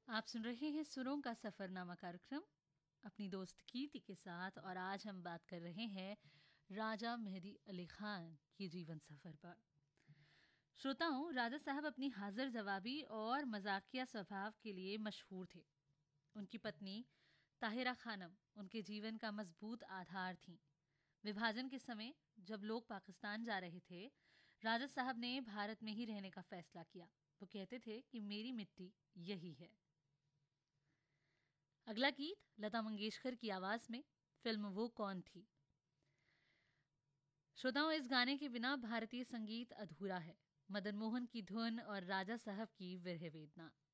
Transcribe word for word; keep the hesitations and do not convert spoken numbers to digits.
आप सुन रहे हैं सुरों का सफरनामा कार्यक्रम अपनी दोस्त कीर्ति के साथ, और आज हम बात कर रहे हैं राजा मेहदी अली खान के जीवन सफर पर। श्रोताओं, राजा साहब अपनी हाजिर जवाबी और मजाकिया स्वभाव के लिए मशहूर थे। उनकी पत्नी ताहिरा खानम उनके जीवन का मजबूत आधार थीं। विभाजन के समय जब लोग पाकिस्तान जा रहे थे, राजा साहब ने भारत में ही रहने का फैसला किया। वो कहते थे कि मेरी मिट्टी यही है। अगला गीत लता मंगेशकर की आवाज में, फिल्म वो कौन थी। श्रोताओं, इस गाने के बिना भारतीय संगीत अधूरा है। मदन मोहन की धुन और राजा साहब की विरह वेदना।